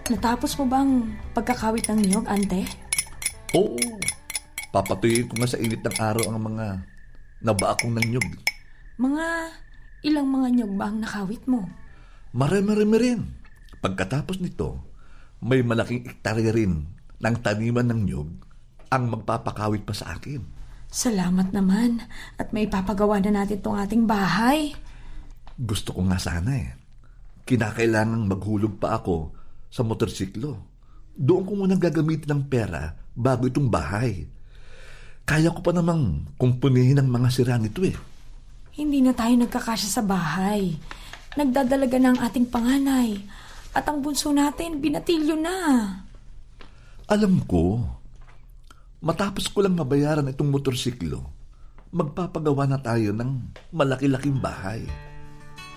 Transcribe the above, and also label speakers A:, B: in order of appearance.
A: Natapos mo bang pagkakawit ng niyog, ante?
B: Oo, papatuyin ko nga sa init ng araw ang mga nabaa kong ng nyug.
A: Mga ilang mga niyog ba ang nakawit mo?
B: Marami-rami rin. Pagkatapos nito, may malaking ektarya rin ng taniman ng nyug ang magpapakawit pa sa akin.
A: Salamat naman at may papagawa na natin tong ating bahay.
B: Gusto ko nga sana eh. Kinakailangang maghulog pa ako sa motorsiklo. Doon ko munang gagamitin ng pera bago itong bahay. Kaya ko pa namang kumpunihin ang mga sira nito eh.
A: Hindi na tayo nagkakasya sa bahay. Nagdadalaga na ang ating panganay. At ang bunso natin, binatilyo na.
B: Alam ko, matapos ko lang mabayaran itong motorsiklo, magpapagawa na tayo ng malaki-laking bahay.